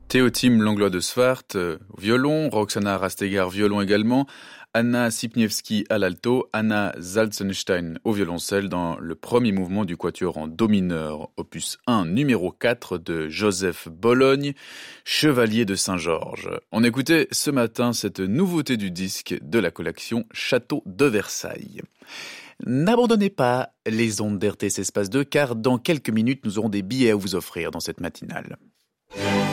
Théotime Langlois de Svart, au violon, Roxana Rastegar, violon également, Anna Sipniewski à l'alto, Anna Salzenstein au violoncelle dans le premier mouvement du quatuor en do mineur, opus 1, numéro 4 de Joseph Bologne, Chevalier de Saint-Georges. On écoutait ce matin cette nouveauté du disque de la collection Château de Versailles. N'abandonnez pas les ondes d'RTC Espace 2 car dans quelques minutes nous aurons des billets à vous offrir dans cette matinale.